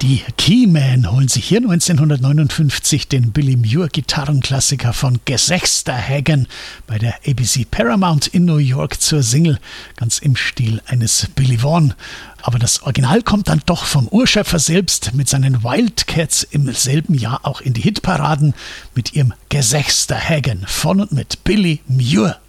Die Keymen holen sich hier 1959 den Billy Muir-Gitarrenklassiker von Gesächsterhagen bei der ABC Paramount in New York zur Single, ganz im Stil eines Billy Vaughan. Aber das Original kommt dann doch vom Urschöpfer selbst mit seinen Wildcats im selben Jahr auch in die Hitparaden mit ihrem Gesächsterhagen von und mit Billy Muir.